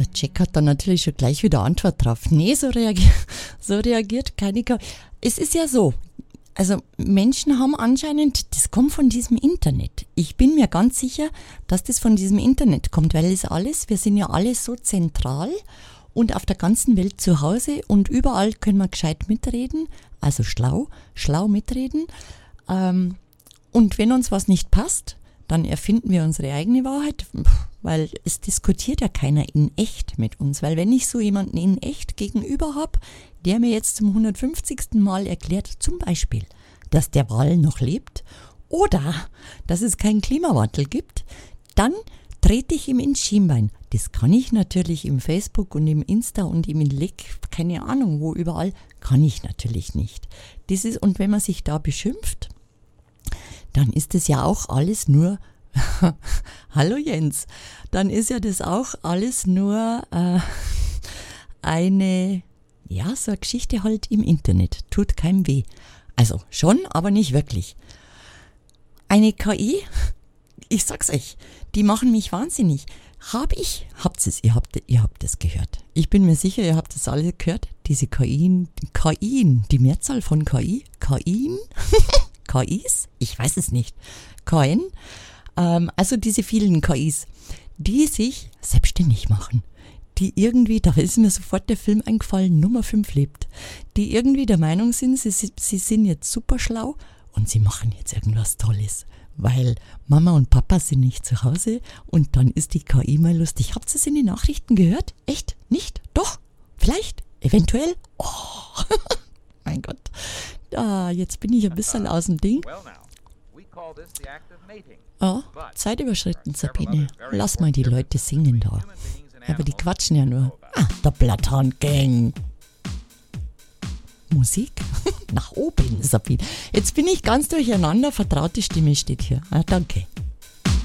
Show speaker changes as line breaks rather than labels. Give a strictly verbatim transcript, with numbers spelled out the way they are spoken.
Der Jack hat dann natürlich schon gleich wieder Antwort drauf. Nee, so, reagi- so reagiert keine K I. Es ist ja so, also Menschen haben anscheinend, das kommt von diesem Internet. Ich bin mir ganz sicher, dass das von diesem Internet kommt, weil es alles, wir sind ja alle so zentral und auf der ganzen Welt zu Hause und überall können wir gescheit mitreden, also schlau, schlau mitreden. Ähm, und wenn uns was nicht passt, dann erfinden wir unsere eigene Wahrheit, weil es diskutiert ja keiner in echt mit uns. Weil wenn ich so jemanden in echt gegenüber habe, der mir jetzt zum hundertfünfzigsten Mal erklärt, zum Beispiel, dass der Wal noch lebt oder dass es keinen Klimawandel gibt, dann trete ich ihm ins Schienbein. Das kann ich natürlich im Facebook und im Insta und im Leck, keine Ahnung wo überall, kann ich natürlich nicht. Das ist, und wenn man sich da beschimpft, dann ist es ja auch alles nur, hallo Jens, dann ist ja das auch alles nur äh, eine, ja, so eine Geschichte halt im Internet, tut keinem weh. Also schon, aber nicht wirklich. Eine K I, ich sag's euch, die machen mich wahnsinnig. Hab ich, habt es, ihr habt, ihr habt es gehört. Ich bin mir sicher, ihr habt es alle gehört, diese K I, K I, die Mehrzahl von K I, K I, K Is, ich weiß es nicht, K N, ähm, also diese vielen K Is, die sich selbstständig machen, die irgendwie, da ist mir sofort der Film eingefallen, Nummer fünf lebt, die irgendwie der Meinung sind, sie, sie sind jetzt super schlau und sie machen jetzt irgendwas Tolles, weil Mama und Papa sind nicht zu Hause und dann ist die K I mal lustig. Habt ihr es in den Nachrichten gehört? Echt? Nicht? Doch? Vielleicht? Eventuell? Oh, mein Gott. Ah, jetzt bin ich ein bisschen aus dem Ding. Oh, Zeit überschritten, Sabine. Lass mal die Leute singen da. Aber die quatschen ja nur. Ah, der Platan-Gang. Musik? Nach oben, Sabine. Jetzt bin ich ganz durcheinander. Vertraute Stimme steht hier. Ah, danke.